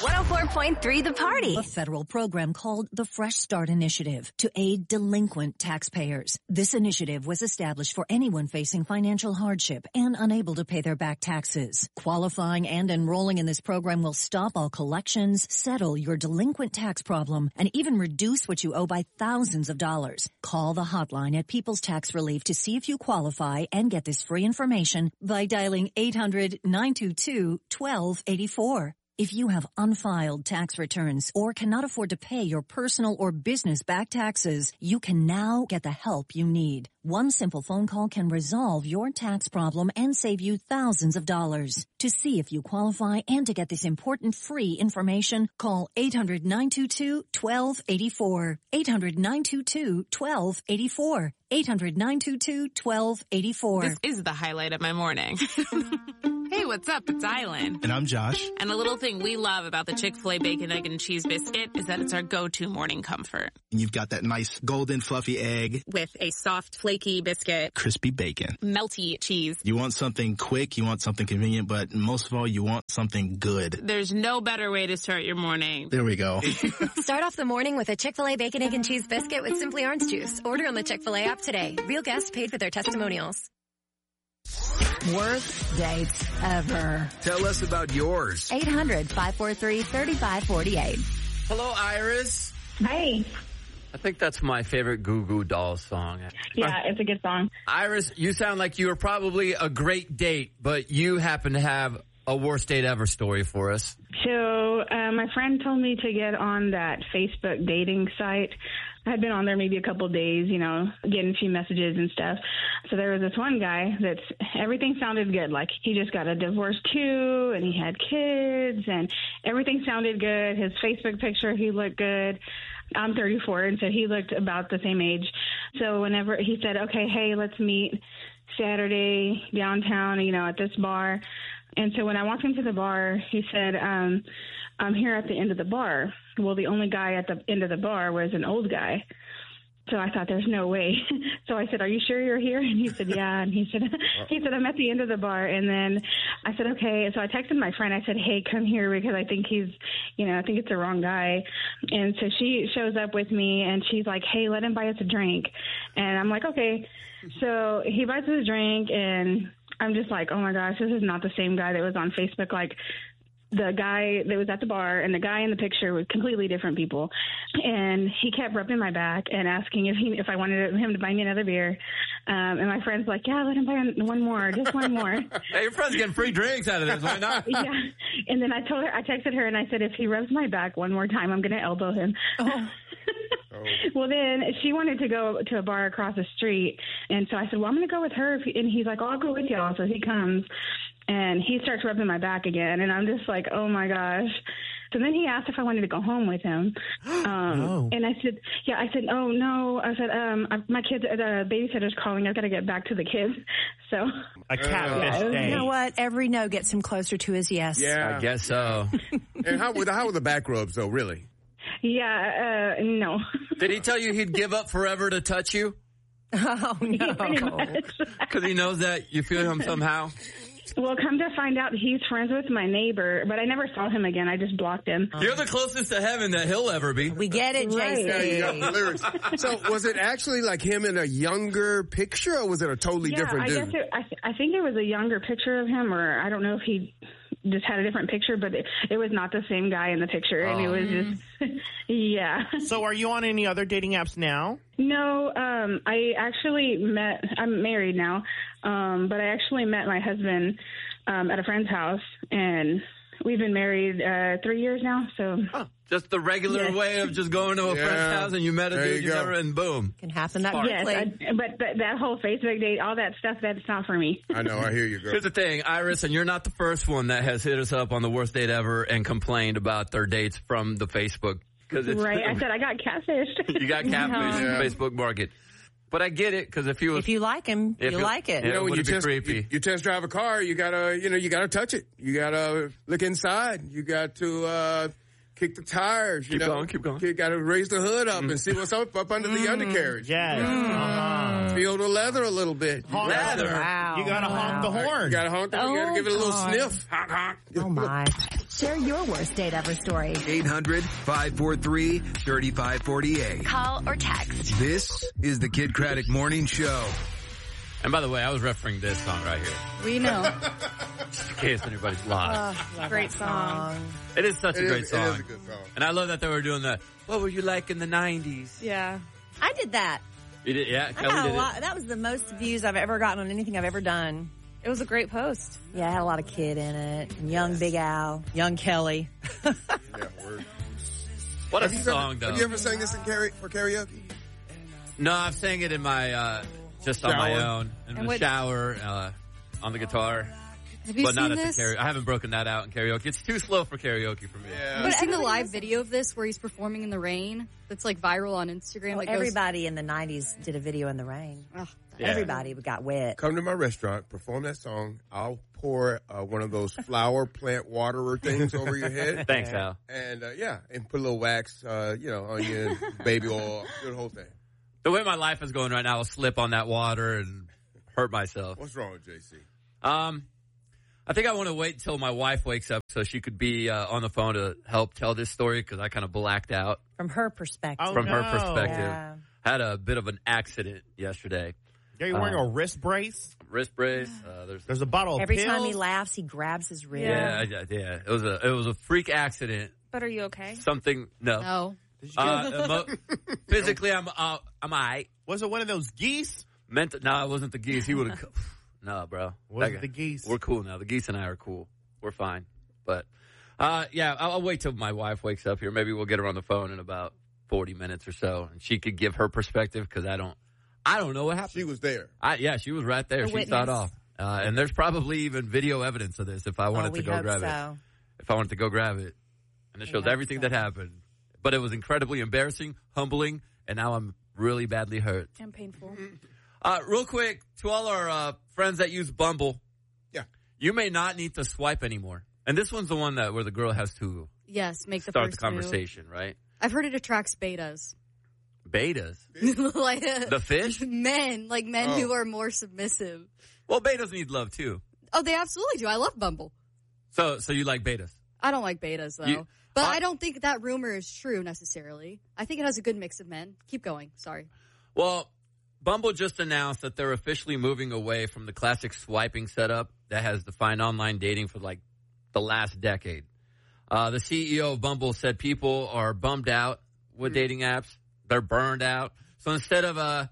104.3 The Party. A federal program called the Fresh Start Initiative to aid delinquent taxpayers. This initiative was established for anyone facing financial hardship and unable to pay their back taxes. Qualifying and enrolling in this program will stop all collections, settle your delinquent tax problem, and even reduce what you owe by thousands of dollars. Call the hotline at People's Tax Relief to see if you qualify and get this free information by dialing 800-922-1284. If you have unfiled tax returns or cannot afford to pay your personal or business back taxes, you can now get the help you need. One simple phone call can resolve your tax problem and save you thousands of dollars. To see if you qualify and to get this important free information, call 800-922-1284. 800-922-1284. 800-922-1284. This is the highlight of my morning. Hey, what's up? It's Island. And I'm Josh. And a little thing we love about the Chick-fil-A Bacon, Egg, and Cheese Biscuit is that it's our go-to morning comfort. And you've got that nice golden fluffy egg. With a soft, flaky biscuit. Crispy bacon. Melty cheese. You want something quick, you want something convenient, but most of all, you want something good. There's no better way to start your morning. There we go. Start off the morning with a Chick-fil-A Bacon, Egg, and Cheese Biscuit with Simply Orange Juice. Order on the Chick-fil-A app today. Real guests paid for their testimonials. Worst dates ever. Tell us about yours. 800-543-3548. Hello, Iris. Hi. I think that's my favorite Goo Goo Dolls song. Yeah, it's a good song. Iris, you sound like you were probably a great date, but you happen to have a worst date ever story for us. So my friend told me to get on that Facebook dating site. I had been on there maybe a couple of days, getting a few messages and stuff. So there was this one guy everything sounded good. Like he just got a divorce too, and he had kids, and everything sounded good. His Facebook picture, he looked good. I'm 34, and so he looked about the same age. So whenever he said, okay, hey, let's meet Saturday downtown, at this bar. And so when I walked into the bar, he said, I'm here at the end of the bar. Well, the only guy at the end of the bar was an old guy. So I thought, there's no way. So I said, are you sure you're here? And he said, yeah. And he said, I'm at the end of the bar. And then I said, okay. So I texted my friend. I said, hey, come here because I think I think it's the wrong guy. And so she shows up with me and she's like, hey, let him buy us a drink. And I'm like, okay. So he buys us a drink and I'm just like, oh my gosh, this is not the same guy that was on Facebook. Like the guy that was at the bar and the guy in the picture were completely different people. And he kept rubbing my back and asking if I wanted him to buy me another beer. And my friend's like, yeah, let him buy one more, just one more. Hey, your friend's getting free drinks out of this. Why not? Yeah. And then I texted her and I said, if he rubs my back one more time, I'm going to elbow him. Oh. Well, then she wanted to go to a bar across the street. And so I said, well, I'm going to go with her. And he's like, I'll go with y'all. So he comes and he starts rubbing my back again. And I'm just like, oh my gosh. So then he asked if I wanted to go home with him. No. And I said, yeah, oh no. I said, my kids, the babysitter's calling. I've got to get back to the kids. So a catfish day. You know what? Every no gets him closer to his yes. Yeah. I guess so. And how were the back rubs though, really? Yeah, no. Did he tell you he'd give up forever to touch you? Oh, no. Because he knows that you feel him somehow? Well, come to find out, he's friends with my neighbor, but I never saw him again. I just blocked him. You're the closest to heaven that he'll ever be. We get it, Right. JC. Yeah, you got the lyrics. So was it actually like him in a younger picture, or was it a totally different dude? I think it was a younger picture of him, or I don't know if he just had a different picture, but it was not the same guy in the picture, and it was just, yeah. So are you on any other dating apps now? No, I actually I'm married now, but I actually met my husband at a friend's house, and we've been married 3 years now, so. Huh. Just the regular way of just going to a friend's house and you met a dude you never, and boom. Can happen that quickly. Yes, but that whole Facebook date, all that stuff, that's not for me. I know, I hear you, girl. Here's the thing, Iris, and you're not the first one that has hit us up on the worst date ever and complained about their dates from the Facebook. Right, I said I got catfished. You got catfished in the Facebook market. But I get it, because if you like him, you like it. You know, when you test drive a car, you gotta touch it. You gotta look inside. You got to kick the tires. Keep going. You got to raise the hood up and see what's up under the undercarriage. Yes. Feel the leather a little bit. Leather. Wow. You gotta honk the horn. You gotta honk the horn. You gotta give it a little sniff. Honk, honk. Oh my. Share your worst date ever story. 800-543-3548. Call or text. This is the Kid Craddock Morning Show. And by the way, I was referencing this song right here. We know. Just in case anybody's lost. Great song. It is such a great song. It is a good song. And I love that they were doing that. What were you like in the 90s? Yeah. I did that. You did, yeah. I Kelly got did a lot. That was the most views I've ever gotten on anything I've ever done. It was a great post. Yeah, I had a lot of kid in it. And young Big Al, young Kelly. Yeah, word. What a song, though. Have you ever sang this for karaoke? No, I've sang it in my just on my own in the shower on the guitar. Have you but seen not this? At the I haven't broken that out in karaoke. It's too slow for karaoke for me. Yeah. Have you seen the live video of this where he's performing in the rain? That's like viral on Instagram. Well, everybody in the 90s did a video in the rain. Oh, Yeah. Everybody got wet. Come to my restaurant, perform that song. I'll pour one of those flower plant waterer things over your head. Thanks, Al. And and put a little wax, onion, baby oil, do the whole thing. The way my life is going right now, I'll slip on that water and hurt myself. What's wrong with JC? I think I want to wait until my wife wakes up so she could be on the phone to help tell this story because I kind of blacked out. From her perspective. Her perspective. Yeah. Had a bit of an accident yesterday. Are you wearing a wrist brace? Wrist brace. There's a bottle of Every pills. time he laughs, he grabs his rib. Yeah. It was a freak accident. But are you okay? Something. No. No. Physically, I'm all right. Was it one of those geese? No, it wasn't the geese. He would have. No, bro. Was it the geese? We're cool now. The geese and I are cool. We're fine. But, I'll wait till my wife wakes up here. Maybe we'll get her on the phone in about 40 minutes or so, and she could give her perspective because I don't know what happened. She was there. She was right there. She saw it all. And there's probably even video evidence of this if I wanted to go grab it. If I wanted to go grab it. And it shows everything that happened. But it was incredibly embarrassing, humbling, and now I'm really badly hurt. And painful. Real quick, to all our friends that use Bumble, you may not need to swipe anymore. And this one's the one where the girl has to make the start first the conversation, right? I've heard it attracts betas. Betas? Like the fish? Men who are more submissive. Well, betas need love too. Oh, they absolutely do. I love Bumble. So you like betas? I don't like betas though. But I don't think that rumor is true necessarily. I think it has a good mix of men. Keep going. Sorry. Well, Bumble just announced that they're officially moving away from the classic swiping setup that has defined online dating for like the last decade. The CEO of Bumble said people are bummed out with dating apps. They're burned out. So instead of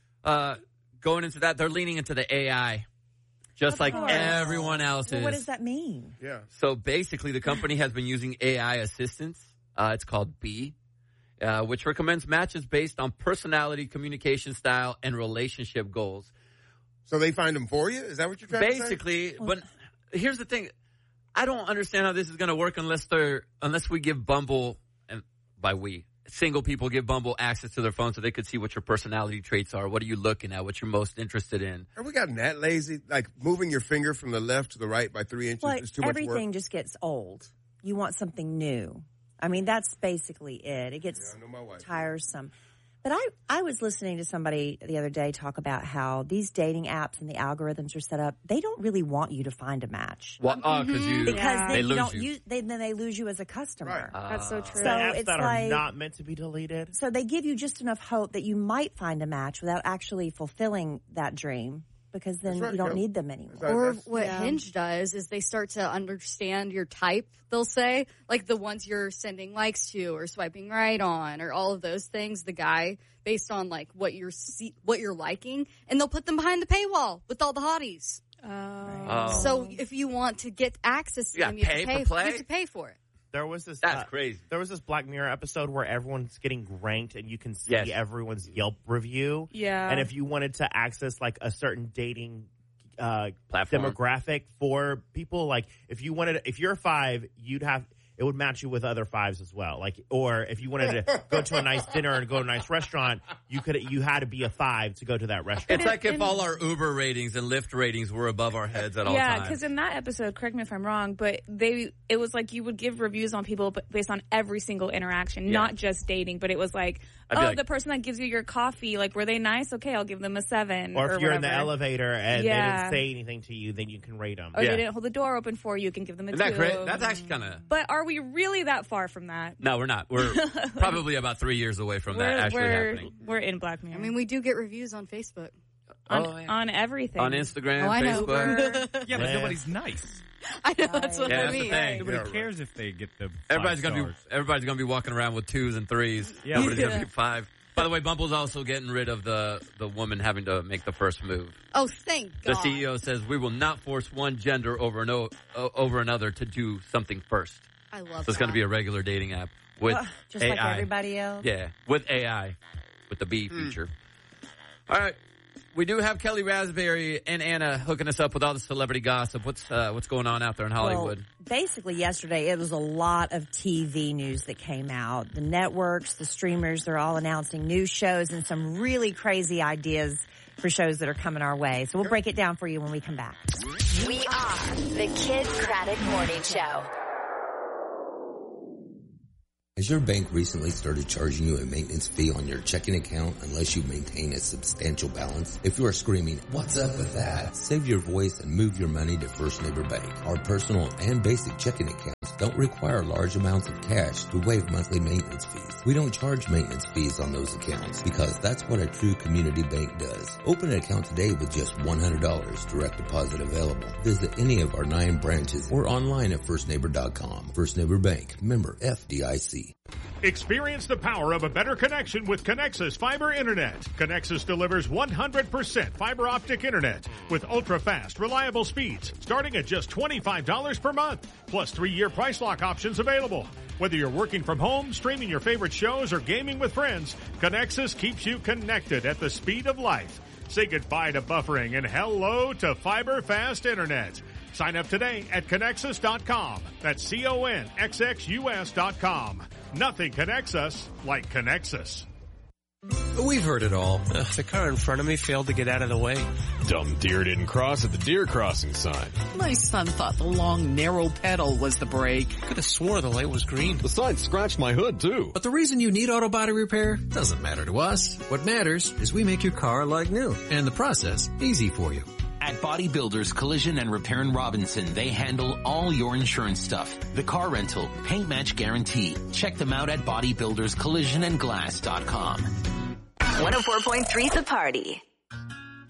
going into that, they're leaning into the AI, just like everyone else is. What does that mean? Yeah. So basically, the company has been using AI assistants. It's called Bee, which recommends matches based on personality, communication style, and relationship goals. So they find them for you? Is that what you're trying to say? Basically, but here's the thing. I don't understand how this is going to work unless we give Bumble, and by we, single people give Bumble access to their phone so they could see what your personality traits are. What are you looking at? What you're most interested in? Have we gotten that lazy? Like moving your finger from the left to the right by 3 inches is too much work? Everything just gets old. You want something new. I mean, that's basically it. It gets tiresome. But I was listening to somebody the other day talk about how these dating apps and the algorithms are set up. They don't really want you to find a match. Well, because then they you lose don't you. then they lose you as a customer. Right. That's so true. So apps it's that like, are not meant to be deleted. So they give you just enough hope that you might find a match without actually fulfilling that dream. Because then you don't need them anymore. Or what Hinge does is they start to understand your type, they'll say. Like the ones you're sending likes to or swiping right on or all of those things, the guy, based on like what you're liking. And they'll put them behind the paywall with all the hotties. Oh. So if you want to get access to them, you have to pay for it. There was this. That's crazy. There was this Black Mirror episode where everyone's getting ranked, and you can see everyone's Yelp review. Yeah. And if you wanted to access like a certain dating platform demographic for people, like if you're a 5, you'd have. it would match you with other 5s as well. Like, or if you wanted to go to a nice dinner and go to a nice restaurant, you had to be a 5 to go to that restaurant. It's like if all our Uber ratings and Lyft ratings were above our heads at all times. Yeah, because in that episode, correct me if I'm wrong, but it was like you would give reviews on people based on every single interaction, not just dating, but it was like, the person that gives you your coffee, like, were they nice? Okay, I'll give them a 7. Or if you're whatever. in the elevator and they didn't say anything to you, then you can rate them. Or they didn't hold the door open for you, you can give them a 2. Isn't that great? That's actually kind of... But are we really that far from that? No, we're not. We're probably about 3 years away from that actually happening. We're in Black Mirror. I mean, we do get reviews on Facebook. On everything. On Instagram, Facebook. Yeah, but nobody's nice. I know, that's what I mean. Nobody cares if they get the everybody's gonna be walking around with 2s and 3s. Yeah. Nobody's gonna be 5. By the way, Bumble's also getting rid of the woman having to make the first move. Oh, thank God. The CEO says we will not force one gender over another to do something first. I love So it's going to be a regular dating app with just AI. like everybody else. Yeah, with AI, with the B feature. All right. We do have Kelly Raspberry and Anna hooking us up with all the celebrity gossip. What's going on out there in Hollywood? Well, basically, yesterday, it was a lot of TV news that came out. The networks, the streamers, they're all announcing new shows and some really crazy ideas for shows that are coming our way. So we'll break it down for you when we come back. We are the Kid Craddock Morning Show. Has your bank recently started charging you a maintenance fee on your checking account unless you maintain a substantial balance? If you are screaming, "What's up with that?" save your voice and move your money to First Neighbor Bank. Our personal and basic checking accounts don't require large amounts of cash to waive monthly maintenance fees. We don't charge maintenance fees on those accounts because that's what a true community bank does. Open an account today with just $100, direct deposit available. Visit any of our 9 branches or online at firstneighbor.com. First Neighbor Bank, member FDIC. Experience the power of a better connection with Connexus Fiber Internet. Connexus delivers 100% fiber optic internet with ultra-fast, reliable speeds starting at just $25 per month, plus 3-year price lock options available. Whether you're working from home, streaming your favorite shows, or gaming with friends, Connexus keeps you connected at the speed of light. Say goodbye to buffering and hello to fiber fast internet. Sign up today at Connexus.com. That's CONXXUS.com. Nothing connects us like Connexus. We've heard it all. The car in front of me failed to get out of the way. Dumb deer didn't cross at the deer crossing sign. My son thought the long, narrow pedal was the brake. Could have swore the light was green. The sign scratched my hood, too. But the reason you need auto body repair doesn't matter to us. What matters is we make your car like new, and the process easy for you. At Body Builders Collision and Repair in Robinson, they handle all your insurance stuff. The car rental, paint match guarantee. Check them out at bodybuilderscollisionandglass.com. 104.3 The Party.